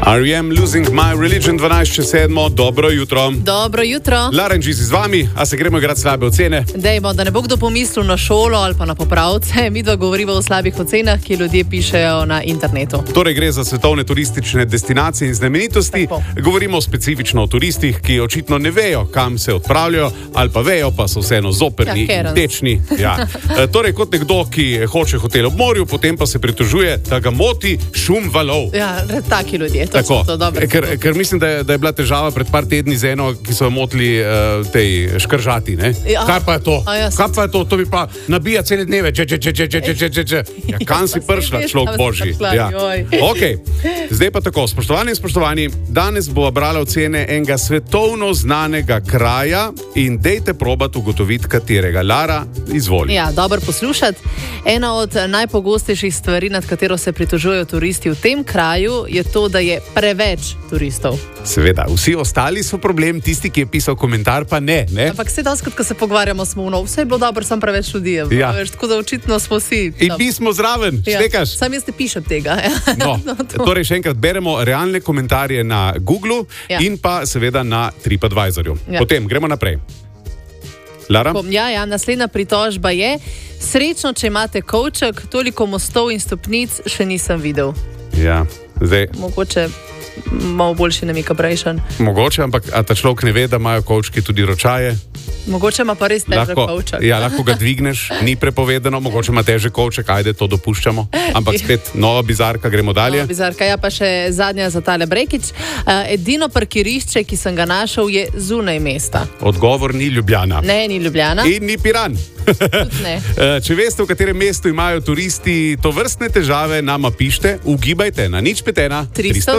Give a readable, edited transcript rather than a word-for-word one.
R.E.M. Losing My Religion 12:07. Dobro jutro. Dobro jutro. Lara in Gizi z vami, a se gremo igrati slabe ocene? Dejmo, da ne bo kdo pomislil na šolo ali pa na popravce. Mi dva govorimo o slabih ocenah, ki ljudje pišejo na internetu. Torej gre za svetovne turistične destinacije in znamenitosti. Tako. Govorimo specifično o turistih, ki očitno ne vejo, kam se odpravljajo, ali pa vejo, pa so vseeno zoprni in tečni. Ja. Torej kot nekdo, ki hoče hotel ob morju, potem pa se pritožuje, da ga moti šum valov. Ja, taki ljudje. Tako, To dobro. ker mislim, da je bila težava pred par tedni z eno, ki so jo motili tej škržati. Ne? Ja. Kaj pa je to? Ja, Kaj pa je to? To bi pa nabija cele dneve. Ja, kam si prišla, človek božji? Ja. Okay. Zdaj pa tako, spoštovani in spoštovani, danes bova brala ocene enega svetovno znanega kraja in dejte probat ugotoviti, katerega. Lara, izvoli. Ja, dobro poslušati. Ena od najpogostejših stvari, nad katero se pritožujejo turisti v tem kraju, je to, da je preveč turistov. Seveda, vsi ostali so problem, tisti, ki je pisal komentar, pa ne. Ampak vse doskrat, ko se pogovarjamo, smo vse je bilo dobro, sem preveč ljudi. Ja. Tako da očitno smo vsi. In mi smo zraven, štekaš. Sam jaz ne pišem tega. No, torej še enkrat beremo realne komentarje na Googlu in pa seveda na TripAdvisorju. Potem gremo naprej. Lara? Ja, naslednja pritožba je: srečno, če imate kovček, toliko mostov in stopnic še nisem videl. Ja, zdaj. Mogoče malo boljši namik prejšen. Mogoče, ampak a ta človek ne ve, da imajo kovčki tudi ročaje? Mogoče ima pa res težek kovček. Ja, lahko ga dvigneš, ni prepovedano, mogoče ima težek kovček, ajde, to dopuščamo. Ampak spet nova bizarka, gremo dalje. Nova bizarka, ja, pa še zadnja za tale brekič. Edino parkirišče, ki sem ga našel, je zunaj mesta. Odgovor ni Ljubljana. Ne, ni Ljubljana. In ni Piran. Ne. Če veste, v katerem mestu imajo turisti to vrstne težave, nama pište, ugibajte na 051 300